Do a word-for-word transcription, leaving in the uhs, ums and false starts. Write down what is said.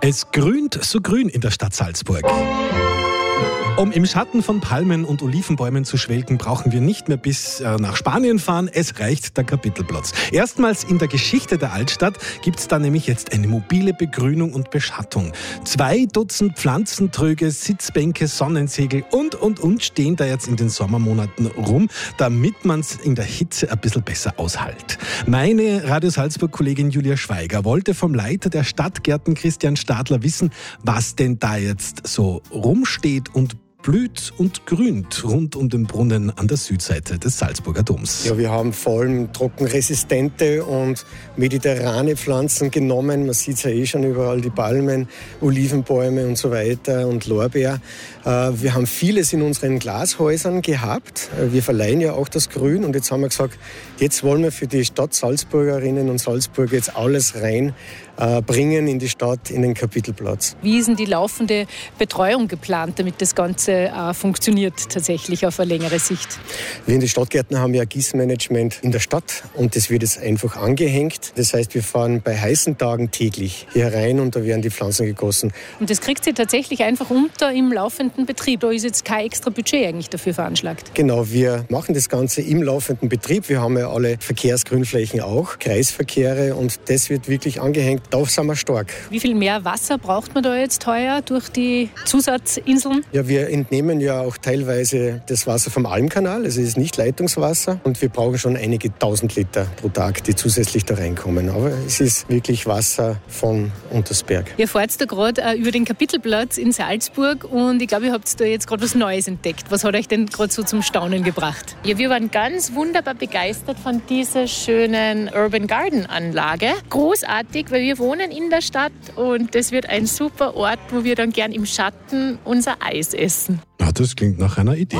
Es grünt so grün in der Stadt Salzburg. Um im Schatten von Palmen und Olivenbäumen zu schwelgen, brauchen wir nicht mehr bis äh, nach Spanien fahren. Es reicht der Kapitelplatz. Erstmals in der Geschichte der Altstadt gibt es da nämlich jetzt eine mobile Begrünung und Beschattung. Zwei Dutzend Pflanzentröge, Sitzbänke, Sonnensegel und, und, und stehen da jetzt in den Sommermonaten rum, damit man es in der Hitze ein bisschen besser aushält. Meine Radio Salzburg-Kollegin Julia Schweiger wollte vom Leiter der Stadtgärten Christian Stadler wissen, was denn da jetzt so rumsteht und blüht und grünt rund um den Brunnen an der Südseite des Salzburger Doms. Ja, wir haben vor allem trockenresistente und mediterrane Pflanzen genommen. Man sieht es ja eh schon überall, die Palmen, Olivenbäume und so weiter und Lorbeer. Wir haben vieles in unseren Glashäusern gehabt. Wir verleihen ja auch das Grün und jetzt haben wir gesagt, jetzt wollen wir für die Stadt Salzburgerinnen und Salzburger jetzt alles rein bringen in die Stadt, in den Kapitelplatz. Wie ist denn die laufende Betreuung geplant, damit das Ganze äh, funktioniert tatsächlich auf eine längere Sicht? Wir in den Stadtgärten haben ja ein Gießmanagement in der Stadt und das wird jetzt einfach angehängt. Das heißt, wir fahren bei heißen Tagen täglich hier rein und da werden die Pflanzen gegossen. Und das kriegt ihr tatsächlich einfach unter im laufenden Betrieb? Da ist jetzt kein extra Budget eigentlich dafür veranschlagt? Genau, wir machen das Ganze im laufenden Betrieb. Wir haben ja alle Verkehrsgrünflächen auch, Kreisverkehre und das wird wirklich angehängt. Da sind wir stark. Wie viel mehr Wasser braucht man da jetzt heuer durch die Zusatzinseln? Ja, wir entnehmen ja auch teilweise das Wasser vom Almkanal. Also es ist nicht Leitungswasser. Und wir brauchen schon einige tausend Liter pro Tag, die zusätzlich da reinkommen. Aber es ist wirklich Wasser von Untersberg. Ihr fahrt da gerade äh, über den Kapitelplatz in Salzburg und ich glaube, ihr habt da jetzt gerade was Neues entdeckt. Was hat euch denn gerade so zum Staunen gebracht? Ja, wir waren ganz wunderbar begeistert von dieser schönen Urban Garden Anlage. Großartig, weil wir wohnen in der Stadt und das wird ein super Ort, wo wir dann gern im Schatten unser Eis essen. Ja, das klingt nach einer Idee.